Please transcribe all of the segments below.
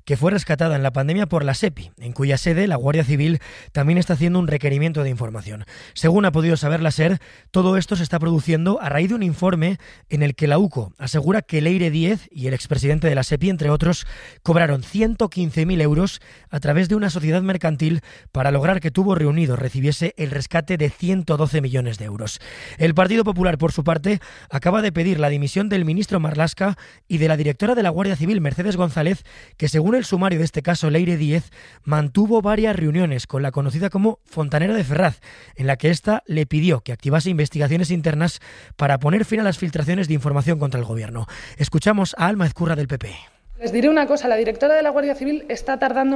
que fue rescatada en la pandemia por la SEPI, en cuya sede la Guardia Civil también está haciendo un requerimiento de información. Según ha podido saber la SER, todo esto se está produciendo a raíz de un informe en el que la UCO asegura que Leire Díez y el expresidente de la SEPI, entre otros, cobraron 115.000 euros a través de una sociedad mercantil para lograr que Tubos Reunidos recibiese el rescate de 112 millones de euros. El Partido Popular, por su parte, acaba de pedir la dimisión del ministro Marlaska y de la directora de la Guardia Civil, Mercedes González, que según el sumario de este caso, Leire Díez mantuvo varias reuniones con la conocida como Fontanera de Ferraz, en la que ésta le pidió que activase investigaciones internas para poner fin a las filtraciones de información contra el gobierno. Escuchamos a Alma Ezcurra del PP. Les diré una cosa, la directora de la Guardia Civil está tardando en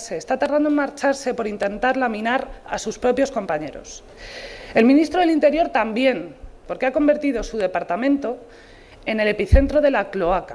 marcharse por intentar laminar a sus propios compañeros. El ministro del Interior también, porque ha convertido su departamento en el epicentro de la cloaca.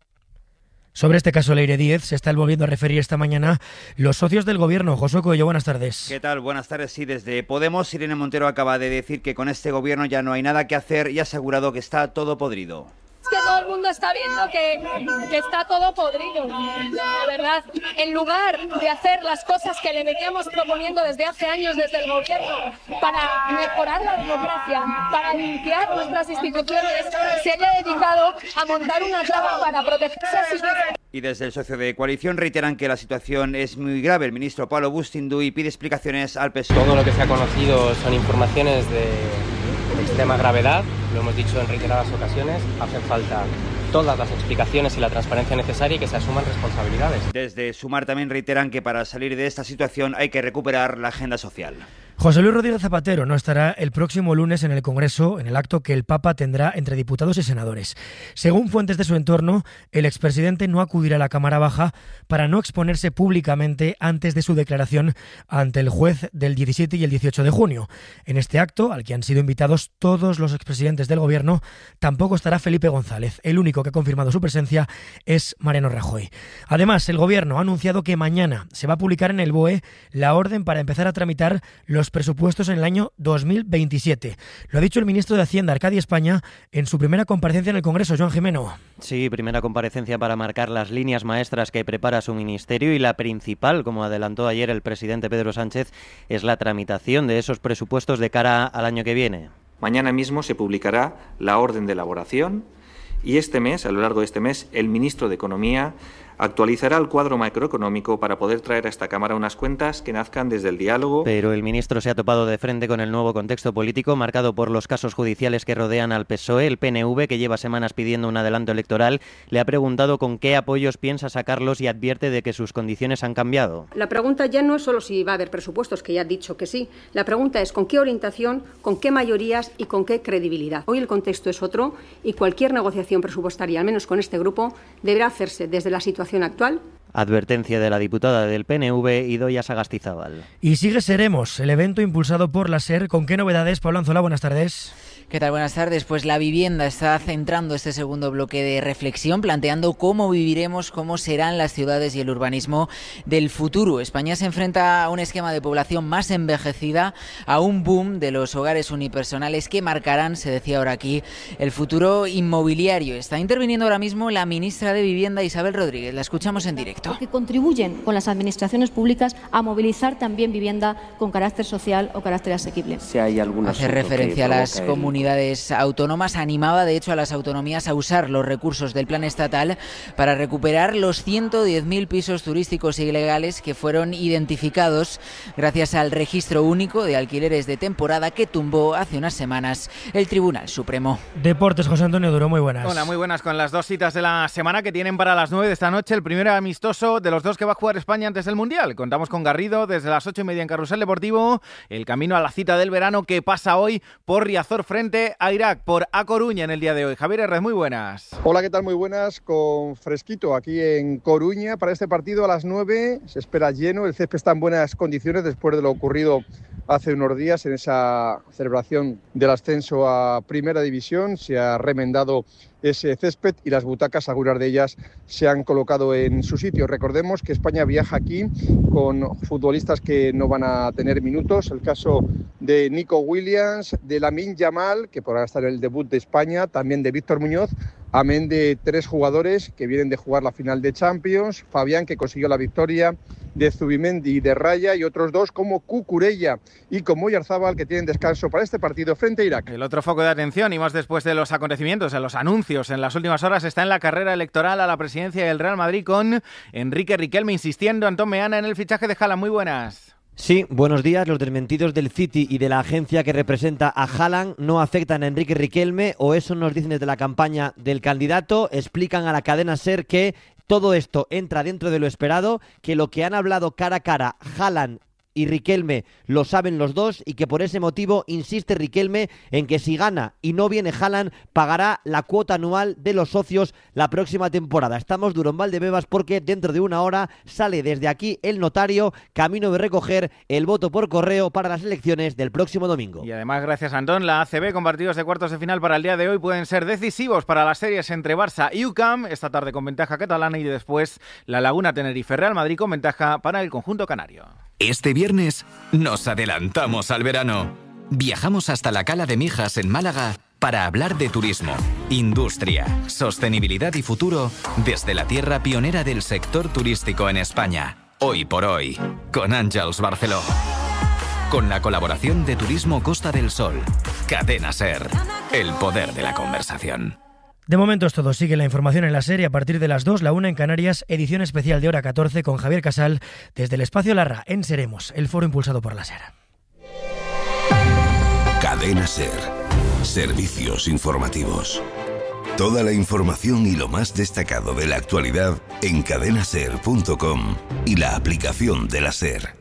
Sobre este caso Leire Díez se está volviendo a referir esta mañana los socios del gobierno. Josué Coello, buenas tardes. ¿Qué tal? Buenas tardes. Sí, desde Podemos, Irene Montero acaba de decir que con este gobierno ya no hay nada que hacer y ha asegurado que está todo podrido. Es que todo el mundo está viendo que está todo podrido, la verdad. En lugar de hacer las cosas que le veníamos proponiendo desde hace años desde el gobierno para mejorar la democracia, para limpiar nuestras instituciones, se haya dedicado a montar una trama para protegerse a sus vecinos. Y desde el socio de coalición reiteran que la situación es muy grave. El ministro Pablo Bustinduy pide explicaciones al PSOE. Todo lo que se ha conocido son informaciones de extrema gravedad, lo hemos dicho en reiteradas ocasiones, hacen falta todas las explicaciones y la transparencia necesaria y que se asuman responsabilidades. Desde Sumar también reiteran que para salir de esta situación hay que recuperar la agenda social. José Luis Rodríguez Zapatero no estará el próximo lunes en el Congreso, en el acto que el Papa tendrá entre diputados y senadores. Según fuentes de su entorno, el expresidente no acudirá a la Cámara Baja para no exponerse públicamente antes de su declaración ante el juez del 17 y el 18 de junio. En este acto, al que han sido invitados todos los expresidentes del Gobierno, tampoco estará Felipe González. El único que ha confirmado su presencia es Mariano Rajoy. Además, el Gobierno ha anunciado que mañana se va a publicar en el BOE la orden para empezar a tramitar los presupuestos en el año 2027. Lo ha dicho el ministro de Hacienda, Arcadio España, en su primera comparecencia en el Congreso. Joan Jimeno. Sí, primera comparecencia para marcar las líneas maestras que prepara su ministerio y la principal, como adelantó ayer el presidente Pedro Sánchez, es la tramitación de esos presupuestos de cara al año que viene. Mañana mismo se publicará la orden de elaboración y este mes, a lo largo de este mes, el ministro de Economía actualizará el cuadro macroeconómico para poder traer a esta Cámara unas cuentas que nazcan desde el diálogo. Pero el ministro se ha topado de frente con el nuevo contexto político marcado por los casos judiciales que rodean al PSOE. El PNV, que lleva semanas pidiendo un adelanto electoral, le ha preguntado con qué apoyos piensa sacarlos y advierte de que sus condiciones han cambiado. La pregunta ya no es solo si va a haber presupuestos, que ya ha dicho que sí. La pregunta es con qué orientación, con qué mayorías y con qué credibilidad. Hoy el contexto es otro y cualquier negociación presupuestaria, al menos con este grupo, deberá hacerse desde la situación actual. Advertencia de la diputada del PNV, Idoia Sagastizábal. Y sigue Seremos, el evento impulsado por la SER. ¿Con qué novedades, Pablo Anzola? Buenas tardes. ¿Qué tal? Buenas tardes. Pues la vivienda está centrando este segundo bloque de reflexión, planteando cómo viviremos, cómo serán las ciudades y el urbanismo del futuro. España se enfrenta a un esquema de población más envejecida, a un boom de los hogares unipersonales que marcarán, se decía ahora aquí, el futuro inmobiliario. Está interviniendo ahora mismo la ministra de Vivienda, Isabel Rodríguez. La escuchamos en directo. Que contribuyen con las administraciones públicas a movilizar también vivienda con carácter social o carácter asequible. Si hay alguna hace referencia a las comunidades autónomas, animaba de hecho a las autonomías a usar los recursos del plan estatal para recuperar los 110.000 pisos turísticos ilegales que fueron identificados gracias al registro único de alquileres de temporada que tumbó hace unas semanas el Tribunal Supremo. Deportes, José Antonio Duro, muy buenas. Hola, muy buenas, con las dos citas de la semana que tienen para las 9 de esta noche. El primero amistoso de los dos que va a jugar España antes del Mundial. Contamos con Garrido desde las 8:30 en Carrusel Deportivo. El camino a la cita del verano que pasa hoy por Riazor frente a Irak, por A Coruña en el día de hoy. Javier Herrez, muy buenas. Hola, ¿qué tal? Muy buenas, con fresquito aquí en Coruña para este partido a las 9. Se espera lleno, el césped está en buenas condiciones después de lo ocurrido hace unos días en esa celebración del ascenso a Primera División. Se ha remendado ese césped y las butacas, algunas de ellas se han colocado en su sitio. Recordemos que España viaja aquí con futbolistas que no van a tener minutos, el caso de Nico Williams, de Lamine Yamal, que podrá estar en el debut de España, también de Víctor Muñoz, amén de 3 jugadores que vienen de jugar la final de Champions, Fabián, que consiguió la victoria, de Zubimendi y de Raya, y otros 2 como Cucurella y como Oyarzábal, que tienen descanso para este partido frente a Irak. El otro foco de atención, y más después de los acontecimientos, en los anuncios en las últimas horas, está en la carrera electoral a la presidencia del Real Madrid con Enrique Riquelme insistiendo, Antón Meana, en el fichaje de Haaland. Muy buenas. Sí, buenos días. Los desmentidos del City y de la agencia que representa a Haaland no afectan a Enrique Riquelme, o eso nos dicen desde la campaña del candidato. Explican a la cadena SER que todo esto entra dentro de lo esperado, que lo que han hablado cara a cara Haaland y Riquelme lo saben los dos, y que por ese motivo insiste Riquelme en que si gana y no viene Haaland, pagará la cuota anual de los socios la próxima temporada. Estamos duro en Valdebebas porque dentro de una hora sale desde aquí el notario, camino de recoger el voto por correo para las elecciones del próximo domingo. Y además, gracias Antón, la ACB con partidos de cuartos de final para el día de hoy pueden ser decisivos para las series entre Barça y UCAM, esta tarde con ventaja catalana, y después la Laguna Tenerife Real Madrid con ventaja para el conjunto canario. Este viernes nos adelantamos al verano. Viajamos hasta la Cala de Mijas en Málaga para hablar de turismo, industria, sostenibilidad y futuro desde la tierra pionera del sector turístico en España. Hoy por hoy, con Àngels Barceló. Con la colaboración de Turismo Costa del Sol. Cadena SER. El poder de la conversación. De momento es todo. Sigue la información en la serie a partir de las 2, la 1 en Canarias, edición especial de hora 14 con Javier Casal desde el Espacio Larra en Seremos, el foro impulsado por la SER. Cadena SER. Servicios informativos. Toda la información y lo más destacado de la actualidad en cadenaser.com y la aplicación de la SER.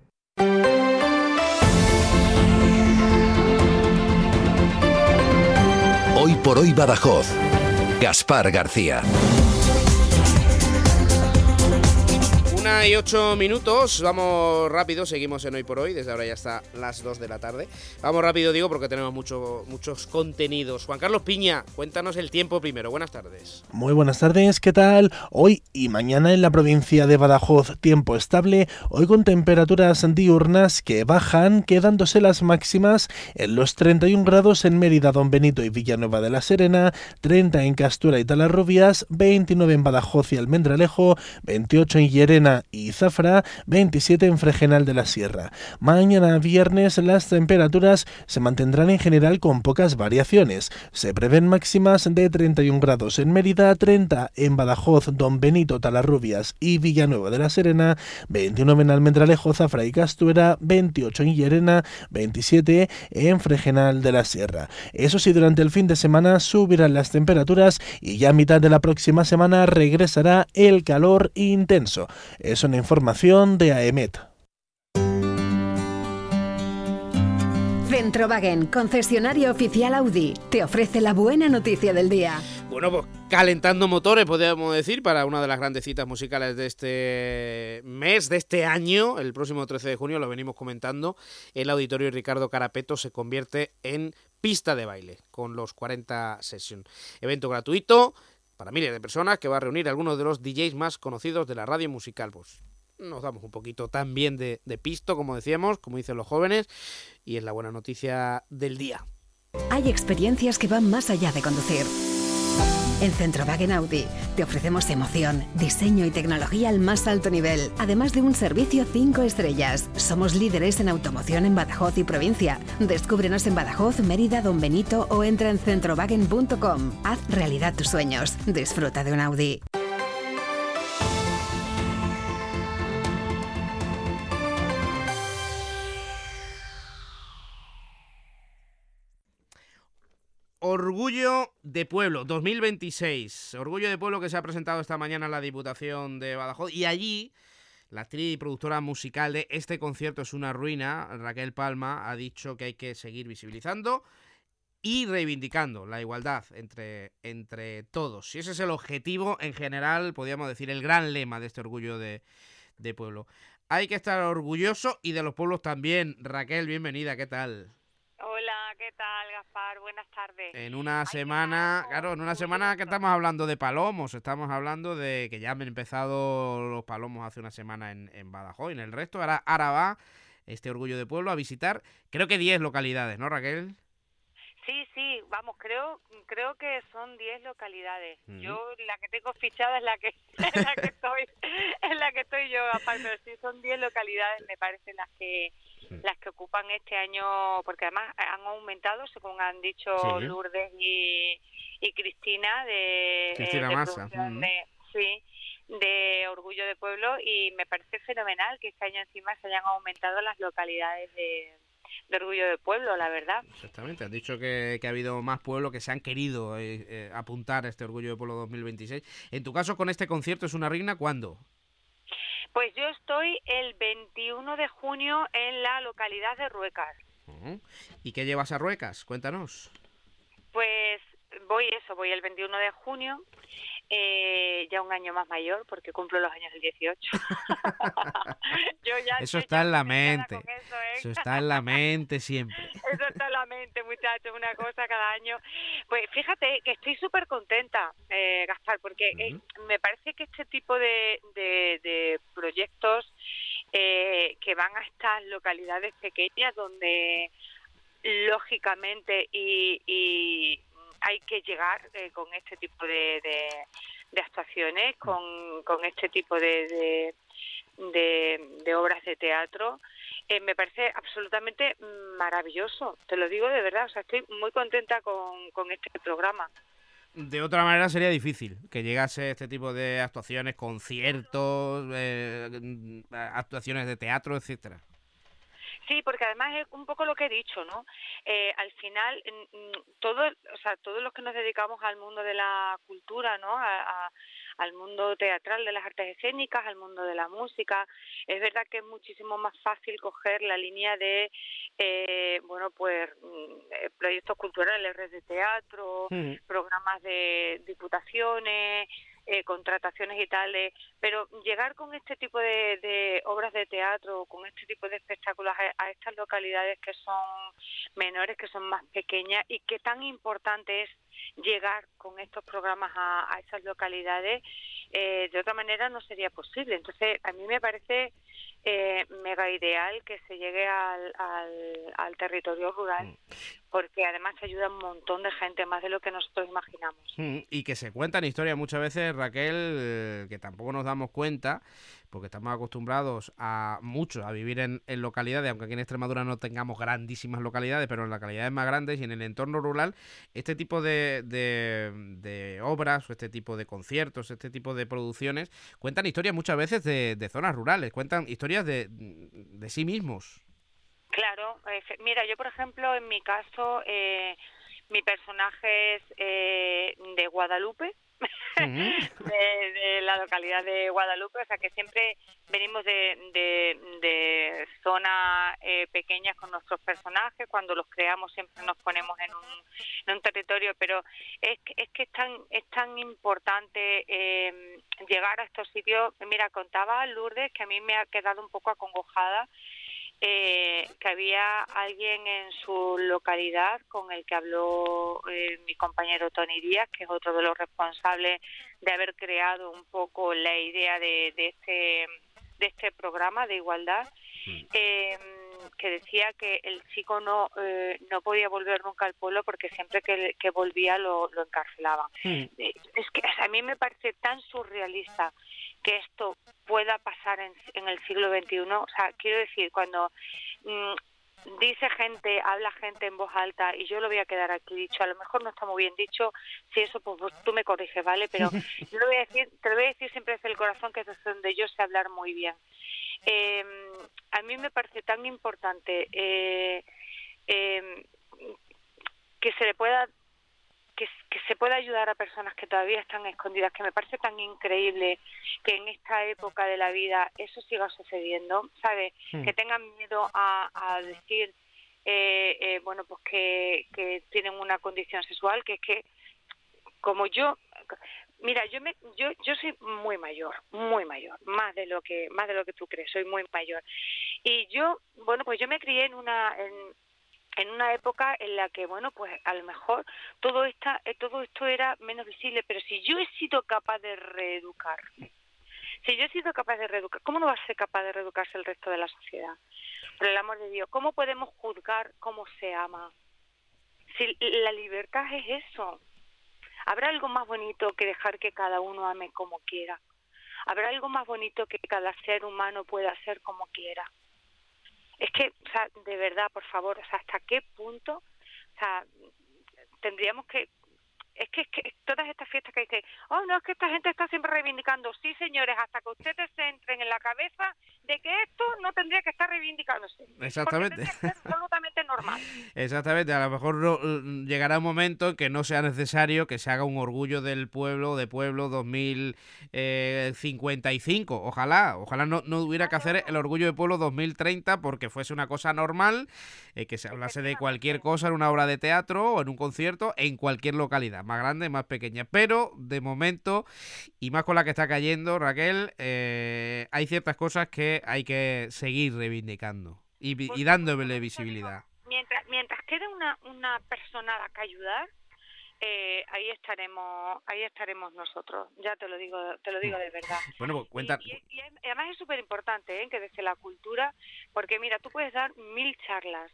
Hoy por hoy Badajoz. Gaspar García. 1:08, vamos rápido, seguimos en Hoy por Hoy, desde ahora ya está las 2 de la tarde. Vamos rápido, digo, porque tenemos muchos contenidos. Juan Carlos Piña, cuéntanos el tiempo primero, buenas tardes. Muy buenas tardes, ¿qué tal? Hoy y mañana en la provincia de Badajoz, tiempo estable, hoy con temperaturas diurnas que bajan, quedándose las máximas en los 31 grados en Mérida, Don Benito y Villanueva de la Serena, 30 en Castura y Talarrubias, 29 en Badajoz y Almendralejo, 28 en Llerena y Zafra, 27 en Fregenal de la Sierra. Mañana viernes las temperaturas se mantendrán en general con pocas variaciones. Se prevén máximas de 31 grados en Mérida, 30 en Badajoz, Don Benito, Talarrubias y Villanueva de la Serena, 29 en Almendralejo, Zafra y Castuera, 28 en Llerena, 27 en Fregenal de la Sierra. Eso sí, durante el fin de semana subirán las temperaturas y ya a mitad de la próxima semana regresará el calor intenso. Es una información de AEMET. Centrowagen, concesionario oficial Audi, te ofrece la buena noticia del día. Bueno, pues calentando motores, podríamos decir, para una de las grandes citas musicales de este mes, de este año. El próximo 13 de junio, lo venimos comentando, el Auditorio Ricardo Carapeto se convierte en pista de baile con los 40 Session. Evento gratuito para miles de personas que va a reunir a algunos de los DJs más conocidos de la radio musical. Pues nos damos un poquito también de pisto, como decíamos, como dicen los jóvenes, y es la buena noticia del día. Hay experiencias que van más allá de conducir. En Centrowagen Audi te ofrecemos emoción, diseño y tecnología al más alto nivel, además de un servicio 5 estrellas. Somos líderes en automoción en Badajoz y provincia. Descúbrenos en Badajoz, Mérida, Don Benito o entra en centrowagen.com. Haz realidad tus sueños. Disfruta de un Audi. Orgullo de Pueblo 2026. Orgullo de Pueblo que se ha presentado esta mañana en la Diputación de Badajoz, y allí la actriz y productora musical de Este concierto es una ruina, Raquel Palma, ha dicho que hay que seguir visibilizando y reivindicando la igualdad entre todos. Y ese es el objetivo en general, podríamos decir, el gran lema de este Orgullo de Pueblo. Hay que estar orgulloso y de los pueblos también. Raquel, bienvenida, ¿qué tal? Hola, ¿qué tal, Gaspar? Buenas tardes. En una semana, claro, en una semana que estamos hablando de palomos, estamos hablando de que ya han empezado los palomos hace una semana en Badajoz, y en el resto, ahora va este Orgullo de Pueblo a visitar, creo que 10 localidades, ¿no, Raquel? Sí, vamos, creo que son 10 localidades. Yo la que tengo fichada es la que estoy yo, aparte, pero sí son 10 localidades, me parecen las que ocupan este año, porque además han aumentado, según han dicho Lourdes y Cristina Cristina Massa. De Orgullo de Pueblo, y me parece fenomenal que este año encima se hayan aumentado las localidades de Orgullo de Pueblo, la verdad. Exactamente, has dicho que ha habido más pueblos que se han querido apuntar a este Orgullo de Pueblo 2026. En tu caso, con este concierto, ¿es una rigna cuándo? Pues yo estoy el 21 de junio en la localidad de Ruecas. ¿Y qué llevas a Ruecas? Cuéntanos. Pues voy el 21 de junio, ya un año más mayor, porque cumplo los años del 18. Eso está en la mente. Eso está en la mente siempre. Eso está en la mente, muchachos, una cosa cada año. Pues fíjate que estoy súper contenta, Gaspar, porque me parece que este tipo de proyectos que van a estas localidades pequeñas donde lógicamente y hay que llegar con este tipo de actuaciones, con este tipo de obras de teatro, me parece absolutamente maravilloso, te lo digo de verdad, o sea, estoy muy contenta con este programa. De otra manera sería difícil que llegase este tipo de actuaciones, conciertos, actuaciones de teatro, etcétera. Sí, porque además es un poco lo que he dicho, ¿no? Al final, todos los que nos dedicamos al mundo de la cultura, ¿no? Al mundo teatral de las artes escénicas, al mundo de la música, es verdad que es muchísimo más fácil coger la línea de, proyectos culturales, redes de teatro, programas de diputaciones, contrataciones y tales, pero llegar con este tipo de obras de teatro, con este tipo de espectáculos a estas localidades que son menores, que son más pequeñas, y que tan importante es llegar con estos programas a esas localidades, de otra manera no sería posible. Entonces, a mí me parece mega ideal que se llegue al territorio rural, porque además ayuda a un montón de gente, más de lo que nosotros imaginamos. Y que se cuentan historias muchas veces, Raquel, que tampoco nos damos cuenta, porque estamos acostumbrados a vivir en localidades, aunque aquí en Extremadura no tengamos grandísimas localidades, pero en localidades más grandes y en el entorno rural, este tipo de obras o este tipo de conciertos, este tipo de producciones, cuentan historias muchas veces de zonas rurales, cuentan historias de sí mismos. Claro, mira, yo por ejemplo, en mi caso, mi personaje es de Guadalupe, de la localidad de Guadalupe, o sea que siempre venimos de zonas pequeñas con nuestros personajes. Cuando los creamos siempre nos ponemos en un territorio, pero es que es tan importante llegar a estos sitios. Mira, contaba Lourdes que a mí me ha quedado un poco acongojada, que había alguien en su localidad con el que habló mi compañero Tony Díaz, que es otro de los responsables de haber creado un poco la idea de este programa de igualdad, que decía que el chico no podía volver nunca al pueblo porque siempre que volvía lo encarcelaban. Es que a mí me parece tan surrealista que esto pueda pasar en el siglo XXI. O sea, quiero decir, cuando habla gente en voz alta, y yo lo voy a quedar aquí dicho, a lo mejor no está muy bien dicho, si eso pues tú me corriges, ¿vale? Pero yo te lo voy a decir siempre desde el corazón, que es desde donde yo sé hablar muy bien. A mí me parece tan importante que se pueda ayudar a personas que todavía están escondidas, que me parece tan increíble que en esta época de la vida eso siga sucediendo, ¿sabes? Que tengan miedo a decir, pues que tienen una condición sexual, que es que, como yo... Mira, yo soy muy mayor, más de lo que tú crees, soy muy mayor. Y yo, pues yo me crié en una época en la que, bueno, pues a lo mejor todo esto era menos visible, pero si yo he sido capaz de reeducarme, ¿cómo no va a ser capaz de reeducarse el resto de la sociedad? Por el amor de Dios, ¿cómo podemos juzgar cómo se ama? Si la libertad es eso. ¿Habrá algo más bonito que dejar que cada uno ame como quiera? ¿Habrá algo más bonito que cada ser humano pueda ser como quiera? Es que, o sea, de verdad, por favor, o sea, ¿hasta qué punto? O sea, tendríamos que... Es que todas estas fiestas que dicen, oh, no, es que esta gente está siempre reivindicando. Sí, señores, hasta que ustedes se entren en la cabeza de que esto no tendría que estar reivindicándose. Exactamente. Porque tendría que ser absolutamente normal. Exactamente, a lo mejor llegará un momento en que no sea necesario que se haga un orgullo del pueblo, de pueblo 2055. Ojalá no hubiera que hacer el orgullo de pueblo 2030 porque fuese una cosa normal, que se hablase de cualquier cosa en una obra de teatro o en un concierto en cualquier localidad, más grande, más pequeña. Pero de momento, y más con la que está cayendo, Raquel, hay ciertas cosas que hay que seguir reivindicando y dándole visibilidad. Mientras quede una persona a la que ayudar, ahí estaremos nosotros. Ya te lo digo de verdad. Bueno, pues cuenta. Y además es súper importante, que desde la cultura, porque mira, tú puedes dar 1000 charlas,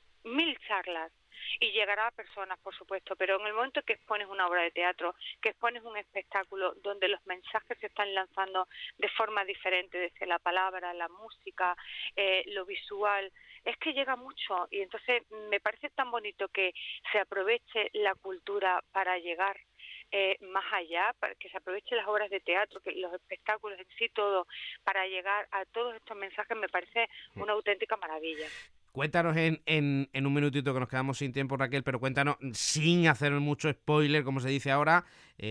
y llegará a personas, por supuesto, pero en el momento que expones una obra de teatro, que expones un espectáculo donde los mensajes se están lanzando de forma diferente, desde la palabra, la música, lo visual, es que llega mucho. Y entonces me parece tan bonito que se aproveche la cultura para llegar más allá, para que se aprovechen las obras de teatro, que los espectáculos en sí, todo, para llegar a todos estos mensajes. Me parece una auténtica maravilla. Cuéntanos en un minutito, que nos quedamos sin tiempo, Raquel, pero cuéntanos, sin hacer mucho spoiler, como se dice ahora,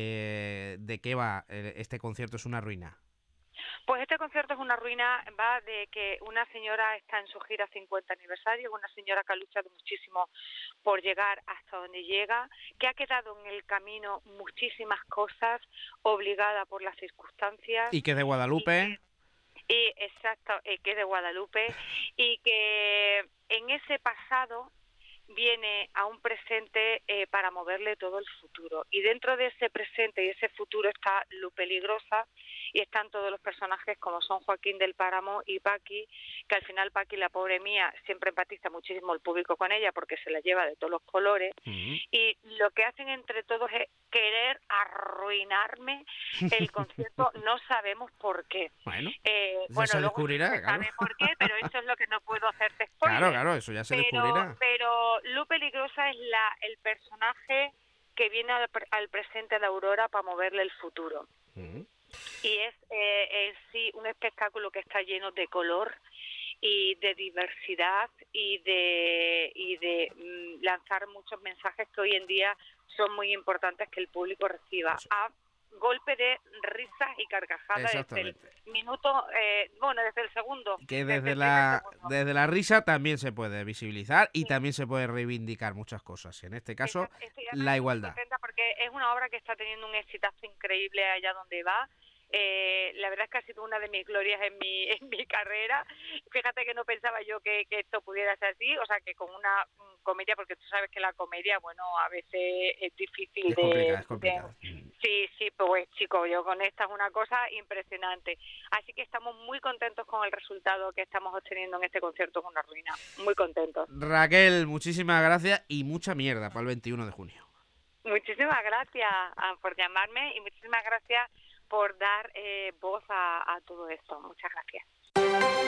de qué va este concierto. Es una ruina. Pues este concierto es una ruina, va de que una señora está en su gira 50 aniversario, una señora que ha luchado muchísimo por llegar hasta donde llega, que ha quedado en el camino muchísimas cosas, obligada por las circunstancias. Y que es de Guadalupe. Exacto, que es de Guadalupe, y que en ese pasado viene a un presente para moverle todo el futuro. Y dentro de ese presente y ese futuro está Lu Peligrosa, y están todos los personajes como son Joaquín del Páramo y Paqui, que al final Paqui, la pobre mía, siempre empatiza muchísimo el público con ella porque se la lleva de todos los colores, y lo que hacen entre todos es querer arruinarme el concierto. No sabemos por qué. Bueno, se descubrirá, se sabe por qué, pero eso es lo que no puedo hacerte spoiler. Claro, eso ya se descubrirá. Pero Lu Peligrosa es el personaje que viene al presente de Aurora para moverle el futuro. Y es en sí un espectáculo que está lleno de color y de diversidad y de lanzar muchos mensajes que hoy en día son muy importantes que el público reciba. A golpe de risas y carcajadas desde el minuto, desde el segundo. Que desde la risa también se puede visibilizar y también se puede reivindicar muchas cosas. En este caso, la igualdad. Porque es una obra que está teniendo un exitazo increíble allá donde va. La verdad es que ha sido una de mis glorias en mi carrera. Fíjate que no pensaba yo que esto pudiera ser así, o sea, que con una comedia, porque tú sabes que la comedia, bueno, a veces es difícil es complicado. Sí, pues chico, yo con esta es una cosa impresionante. Así que estamos muy contentos con el resultado que estamos obteniendo en este concierto. Es una ruina, muy contentos. Raquel, muchísimas gracias y mucha mierda para el 21 de junio. Muchísimas gracias por llamarme y muchísimas gracias por dar voz a todo esto. Muchas gracias.